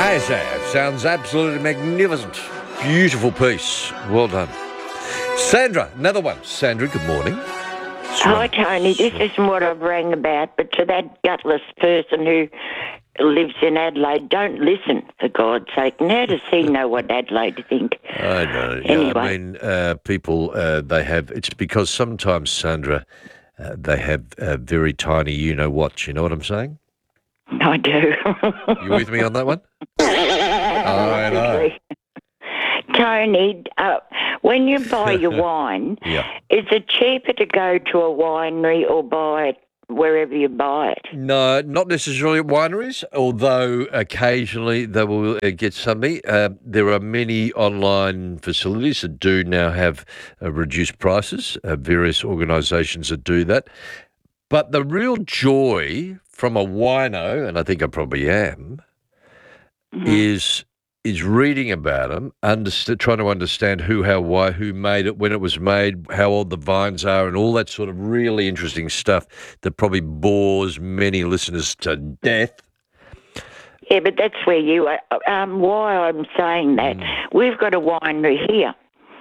Sounds absolutely magnificent. Beautiful piece. Well done. Sandra, another one. Sandra, good morning. Hi, Tony. This isn't what I've rang about, but to that gutless person who lives in Adelaide, don't listen, for God's sake. And how does he know what Adelaide think? I know. Anyway. Yeah, I mean, people, they have, it's because sometimes, Sandra, they have very tiny you-know-what. You know what I'm saying? I do. You with me on that one? I know. Tony, when you buy your wine, is it cheaper to go to a winery or buy it wherever you buy it? No, not necessarily at wineries, although occasionally they will get something. There are many online facilities that do now have reduced prices, various organisations that do that. But the real joy from a wino, and I think I probably am, is reading about them, trying to understand who, how, why, who made it, when it was made, how old the vines are, and all that sort of really interesting stuff that probably bores many listeners to death. Yeah, but that's where you are. Why I'm saying that, we've got a winery here.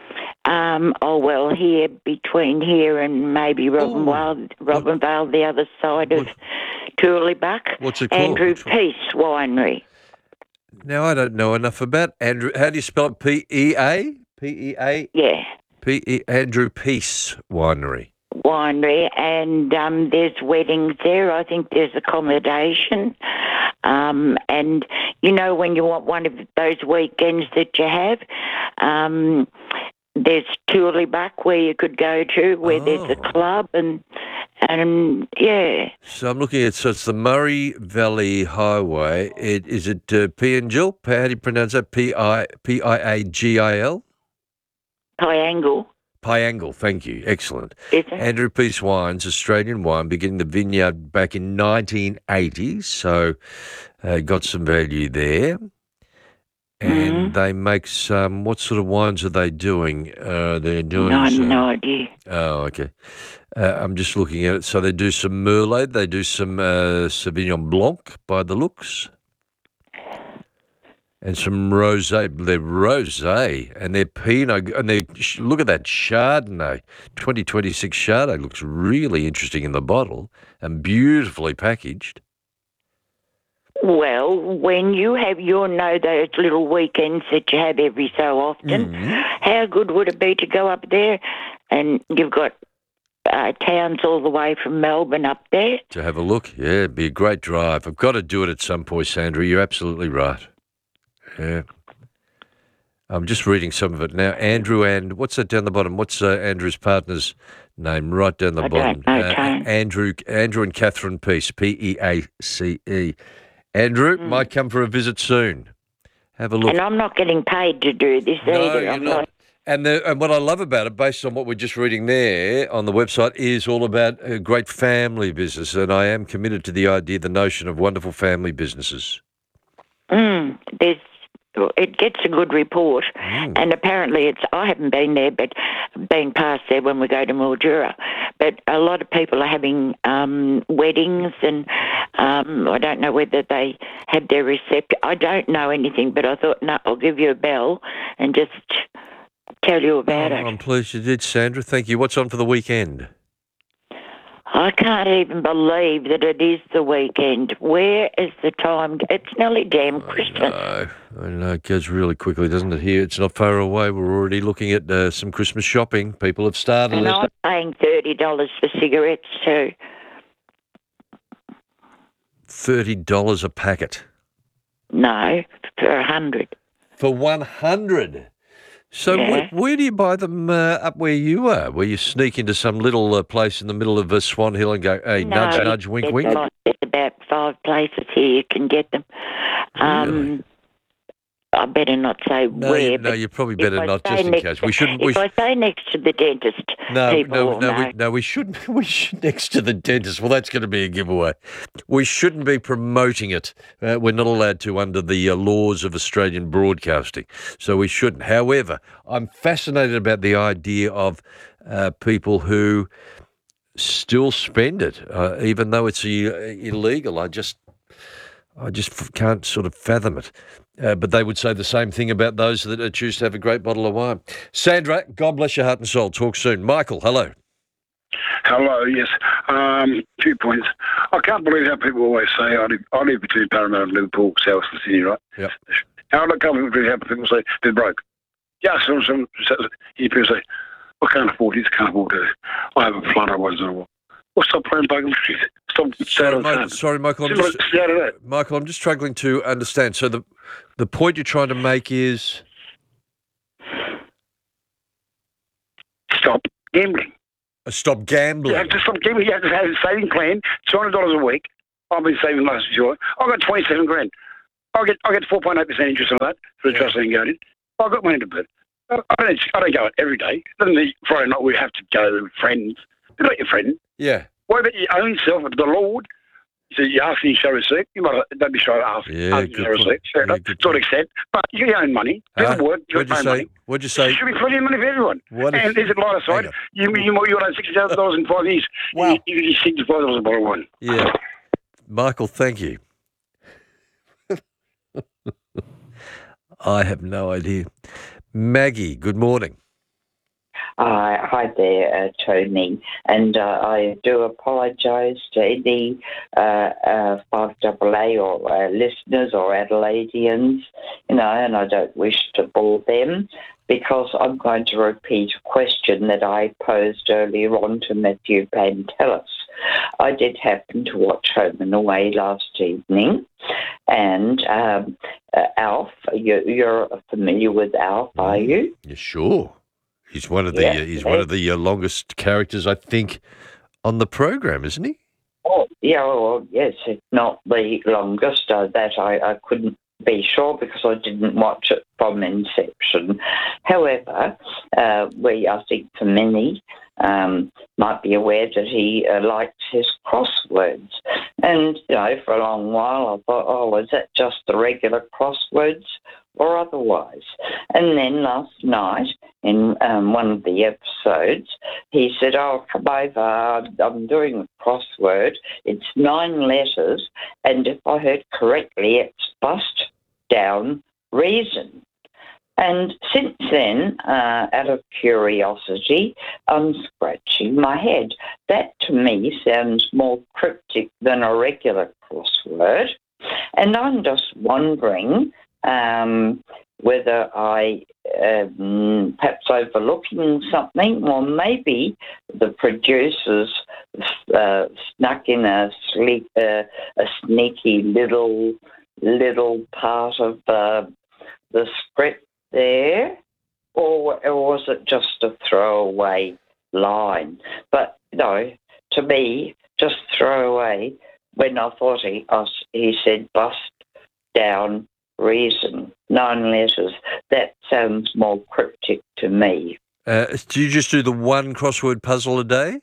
Here between here and maybe Robinvale, the other side of Tooleybuck. What's it called? Andrew Peace Winery. Now, I don't know enough about Andrew. How do you spell it? P-E-A? P-E-A? Yeah. Andrew Peace Winery. And there's weddings there. I think there's accommodation. And, you know, when you want one of those weekends that you have, there's Tooleybuck where you could go to, where there's a club and yeah. So I'm looking at, so it's the Murray Valley Highway. Is it Piangil? How do you pronounce that? P-I-A-G-I-L? Piangle, thank you. Excellent. Andrew Peace Wines, Australian wine, beginning the vineyard back in 1980, so got some value there. And they make some, what sort of wines are they doing? They're doing no idea. Oh, okay. I'm just looking at it. So they do some Merlot, they do some Sauvignon Blanc by the looks, and some Rosé. They're Rosé, and they're Pinot, and look at that Chardonnay. 2026 Chardonnay looks really interesting in the bottle and beautifully packaged. Well, when you have those little weekends that you have every so often, how good would it be to go up there? And you've got towns all the way from Melbourne up there. To have a look, yeah, it'd be a great drive. I've got to do it at some point, Sandra. You're absolutely right. Yeah. I'm just reading some of it now. Andrew, and what's that down the bottom? What's Andrew's partner's name right down the bottom? Andrew and Catherine Peace, P-E-A-C-E. Andrew might come for a visit soon. Have a look. And I'm not getting paid to do this either. You're not. And what I love about it, based on what we're just reading there on the website, is all about a great family business. And I am committed to the notion of wonderful family businesses. It gets a good report, and apparently I haven't been there, but been past there when we go to Mildura. But a lot of people are having weddings, and I don't know whether they had their reception. I don't know anything, but I thought, no, I'll give you a bell and just tell you about it. I'm pleased you did, Sandra. Thank you. What's on for the weekend? I can't even believe that it is the weekend. Where is the time? It's nearly damn Christmas. I know. It goes really quickly, doesn't it? Here, it's not far away. We're already looking at some Christmas shopping. People have started. And I'm paying $30 for cigarettes too. $30 a packet? No, for 100. For 100? So where do you buy them up where you are? Where you sneak into some little place in the middle of Swan Hill and go, hey, nudge, nudge, wink, wink? There's about 5 places here you can get them. Really? I better not say where. No, you probably better not, just in case. We shouldn't. If I say next to the dentist, people will know. We shouldn't. We should next to the dentist. Well, that's going to be a giveaway. We shouldn't be promoting it. We're not allowed to under the laws of Australian broadcasting, so we shouldn't. However, I'm fascinated about the idea of people who still spend it, even though it's illegal. I just can't sort of fathom it. But they would say the same thing about those that choose to have a great bottle of wine. Sandra, God bless your heart and soul. Talk soon. Michael, hello. Hello, yes. 2 points. I can't believe how people always say, I live between Parramatta and Liverpool, South of Sydney, right? Yep. How I can't believe how people say they're broke. Yeah, some people say, I can't afford this, can't afford that. I have a flood, I was well, stop playing Bugger Street. Stop. Sorry, Michael. I'm just struggling to understand. So the point you're trying to make is stop gambling. Stop gambling. You have to stop gambling. You have to have a saving plan. $200 a week. I've been saving last year. I've got 27 grand. I get 4.8% interest on that for the trust and guardian. I've got money to put. I don't go out every day. Doesn't mean Friday night we have to go with friends. You're not your friend. Yeah. What about your own self, the Lord? So you ask me to show receipt. You might don't be sure to ask. Yeah, good show receipt. Fair enough. To an extent. But you get your own money. People work. You got your own money. What'd you say? There should be plenty of money for everyone. And is it light aside? You want $60,000 in 5 years. Wow. You get $65 a bottle of wine. Yeah. Michael, thank you. I have no idea. Maggie, good morning. Hi there, Tony, and I do apologise to any 5AA or listeners or Adelaideans, and I don't wish to bore them, because I'm going to repeat a question that I posed earlier on to Matthew Pantelis. I did happen to watch Home and Away last evening, and Alf, you're familiar with Alf, are you? Yeah, sure. He's one of the longest characters, I think, on the program, isn't he? Oh, yeah, well, yes, if not the longest. That I couldn't be sure because I didn't watch it from inception. However, I think for many might be aware that he liked his crosswords. And, for a long while I thought, is that just the regular crosswords or otherwise? And then last night, in one of the episodes, he said, come over, I'm doing a crossword. It's 9 letters, and if I heard correctly, it's bust down reason. And since then, out of curiosity, I'm scratching my head. That to me sounds more cryptic than a regular crossword. And I'm just wondering whether I perhaps overlooking something, or maybe the producers snuck in a sneaky little part of the script there, or was it just a throwaway line? But to me, just throwaway. When I thought he said bust down reason, 9 letters, that sounds more cryptic to me. Do you just do the one crossword puzzle a day?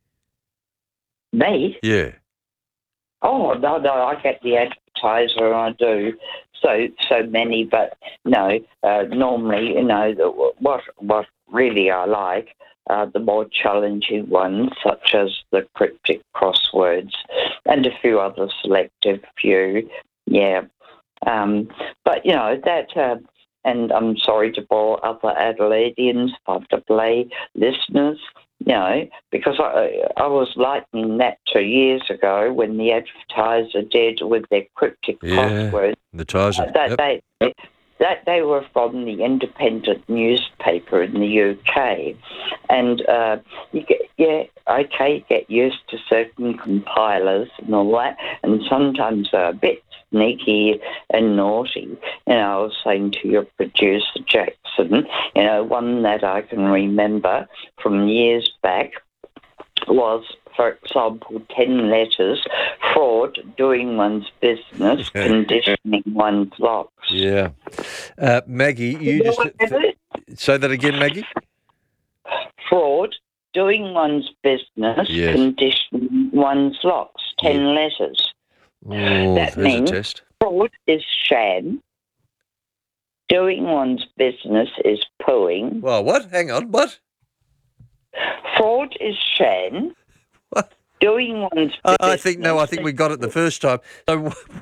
Me? Yeah. Oh, no, I get the advertiser and I do so many, but no, normally, what really I like are the more challenging ones, such as the cryptic crosswords and a few other selective few, yeah. But, that, and I'm sorry to bore other Adelaideans, 5AA listeners, because I was likening that 2 years ago when the advertiser did with their cryptic crosswords. The Tizer. That they were from the Independent newspaper in the UK, and you get used to certain compilers and all that, and sometimes they're a bit sneaky and naughty. I was saying to your producer Jackson, one that I can remember from years back was, for example, 10 letters, fraud, doing one's business, conditioning one's locks. Yeah. Maggie, you just... say that again, Maggie? Fraud, doing one's business, conditioning one's locks, 10 letters. Oh, that means a test. Fraud is sham, doing one's business is pooing. Well, what? Hang on, what? Fraud is sham. What? Doing one's business. I think we got it the first time. So what?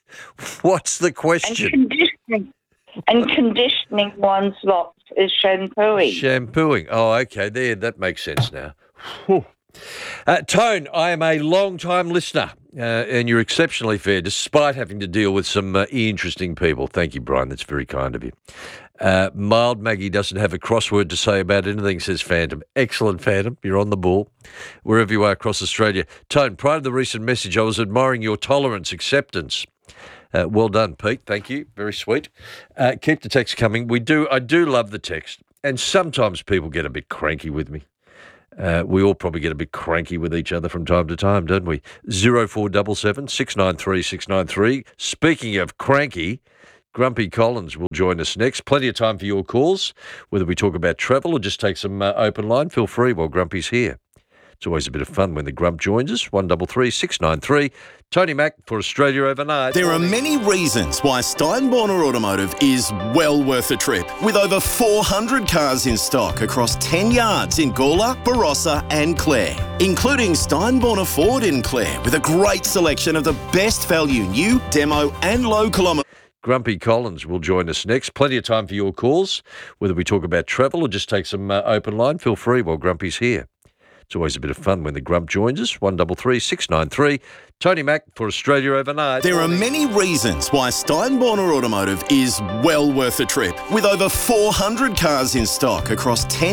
What's the And question? conditioning one's locks is shampooing. Shampooing. Oh, okay. There, that makes sense now. Whew. Tone, I am a long-time listener, and you're exceptionally fair, despite having to deal with some interesting people. Thank you, Brian. That's very kind of you. Mild Maggie doesn't have a crossword to say about anything, says Phantom. Excellent, Phantom. You're on the ball, wherever you are across Australia. Tone, prior to the recent message, I was admiring your tolerance, acceptance. Well done, Pete. Thank you. Very sweet. Keep the text coming. I do love the text, and sometimes people get a bit cranky with me. We all probably get a bit cranky with each other from time to time, don't we? 0477 693 693. Speaking of cranky, Grumpy Collins will join us next. Plenty of time for your calls, whether we talk about travel or just take some open line. Feel free while Grumpy's here. It's always a bit of fun when the Grump joins us. 133 693. Tony Mack for Australia Overnight. There are many reasons why Steinborner Automotive is well worth a trip. With over 400 cars in stock across 10 yards in Gawler, Barossa and Clare, including Steinborner Ford in Clare, with a great selection of the best value new, demo and low kilometre. Grumpy Collins will join us next. Plenty of time for your calls, whether we talk about travel or just take some open line. Feel free while Grumpy's here. It's always a bit of fun when the Grump joins us. 133 693. Tony Mack for Australia Overnight. There are many reasons why Steinborner Automotive is well worth a trip. With over 400 cars in stock across 10